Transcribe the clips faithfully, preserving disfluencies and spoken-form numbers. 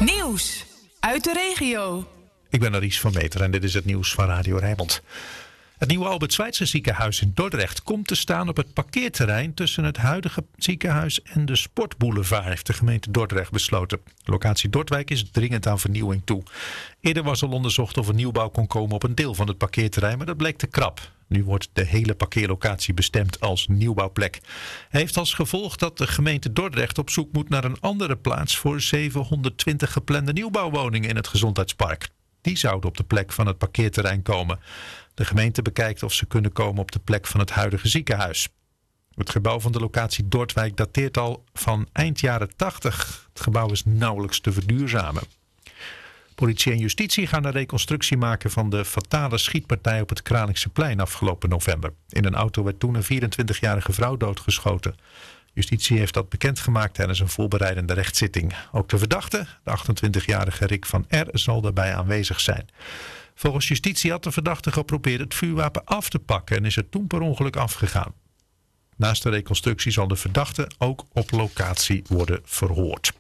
Nieuws uit de regio. Ik ben Aries van Meter en dit is het nieuws van Radio Rijnmond. Het nieuwe Albert Schweitzer ziekenhuis in Dordrecht komt te staan op het parkeerterrein tussen het huidige ziekenhuis en de Sportboulevard, heeft de gemeente Dordrecht besloten. Locatie Dordwijk is dringend aan vernieuwing toe. Eerder was al onderzocht of er nieuwbouw kon komen op een deel van het parkeerterrein, maar dat bleek te krap. Nu wordt de hele parkeerlocatie bestemd als nieuwbouwplek. Hij heeft als gevolg dat de gemeente Dordrecht op zoek moet naar een andere plaats voor zevenhonderdtwintig geplande nieuwbouwwoningen in het gezondheidspark. Die zouden op de plek van het parkeerterrein komen. De gemeente bekijkt of ze kunnen komen op de plek van het huidige ziekenhuis. Het gebouw van de locatie Dordwijk dateert al van eind jaren tachtig. Het gebouw is nauwelijks te verduurzamen. Politie en justitie gaan een reconstructie maken van de fatale schietpartij op het Kralingseplein afgelopen november. In een auto werd toen een vierentwintigjarige vrouw doodgeschoten. Justitie heeft dat bekendgemaakt tijdens een voorbereidende rechtszitting. Ook de verdachte, de achtentwintigjarige Rick van R., zal daarbij aanwezig zijn. Volgens justitie had de verdachte geprobeerd het vuurwapen af te pakken en is er toen per ongeluk afgegaan. Naast de reconstructie zal de verdachte ook op locatie worden verhoord.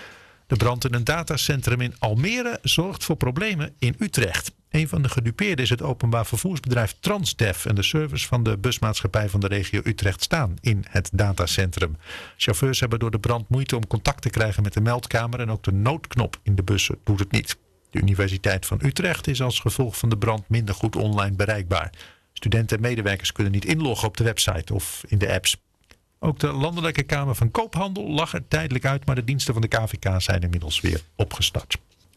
De brand in een datacentrum in Almere zorgt voor problemen in Utrecht. Een van de gedupeerden is het openbaar vervoersbedrijf Transdev en de servers van de busmaatschappij van de regio Utrecht staan in het datacentrum. Chauffeurs hebben door de brand moeite om contact te krijgen met de meldkamer en ook de noodknop in de bussen doet het niet. De Universiteit van Utrecht is als gevolg van de brand minder goed online bereikbaar. Studenten en medewerkers kunnen niet inloggen op de website of in de apps. Ook de Landelijke Kamer van Koophandel lag er tijdelijk uit, maar de diensten van de K V K zijn inmiddels weer opgestart.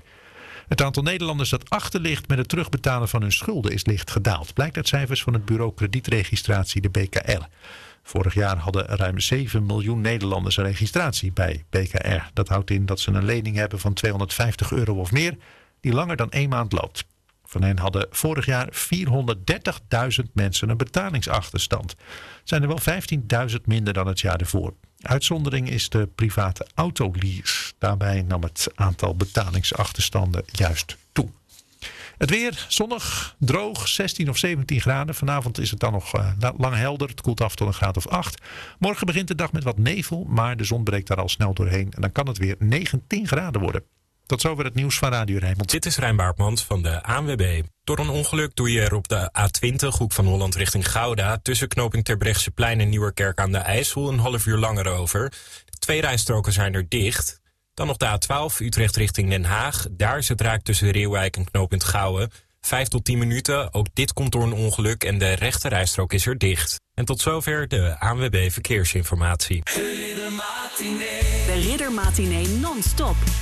Het aantal Nederlanders dat achter ligt met het terugbetalen van hun schulden is licht gedaald, blijkt uit cijfers van het bureau kredietregistratie, de B K R. Vorig jaar hadden ruim zeven miljoen Nederlanders een registratie bij B K R. Dat houdt in dat ze een lening hebben van tweehonderdvijftig euro of meer, die langer dan één maand loopt. Van hen hadden vorig jaar vierhonderddertigduizend mensen een betalingsachterstand. Het zijn er wel vijftienduizend minder dan het jaar ervoor. Uitzondering is de private autolease. Daarbij nam het aantal betalingsachterstanden juist toe. Het weer zonnig, droog, zestien of zeventien graden. Vanavond is het dan nog uh, lang helder. Het koelt af tot een graad of acht. Morgen begint de dag met wat nevel, maar de zon breekt daar al snel doorheen. En dan kan het weer negentien graden worden. Tot zover het nieuws van Radio Rijnmond. Dit is Rijn Baartmans van de A N W B. Door een ongeluk doe je er op de A twintig, hoek van Holland richting Gouda, tussen knooppunt Terbrechtseplein en Nieuwerkerk aan de IJssel een half uur langer over. De twee rijstroken zijn er dicht. Dan nog de A twaalf, Utrecht richting Den Haag. Daar is het raak tussen Reeuwijk en knooppunt Gouwen. Vijf tot tien minuten, ook dit komt door een ongeluk en de rechte rijstrook is er dicht. En tot zover de A N W B Verkeersinformatie. De Riddermatinee non-stop.